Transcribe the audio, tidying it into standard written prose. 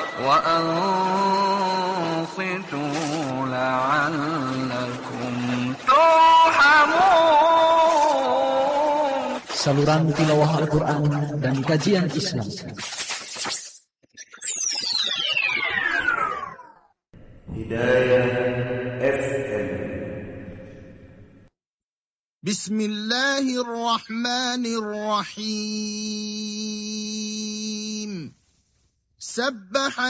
وأنصتوا لعلكم ترحمون. Saluran tilawah Al-Quran dan kajian Islam. Hidayah FM. Bismillahirrahmanirrahim. Sabbaha